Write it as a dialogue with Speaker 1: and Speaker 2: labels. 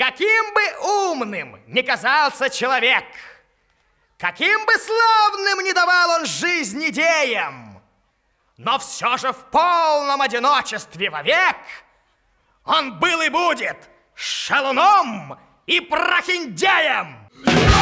Speaker 1: Каким бы умным ни казался человек, каким бы славным ни давал он жизнь идеям, но все же в полном одиночестве вовек он был и будет шалуном и прохиндеем.